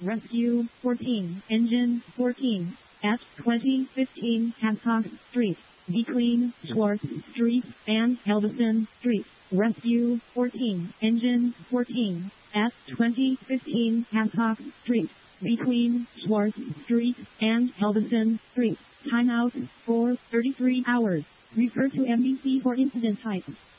Rescue 14, Engine 14, at 2015 Hancock Street, between Schwartz Street and Helveson Street. Rescue 14, Engine 14, at 2015 Hancock Street, between Schwartz Street and Helveson Street. Timeout for 33 hours. Refer to NBC for incident type.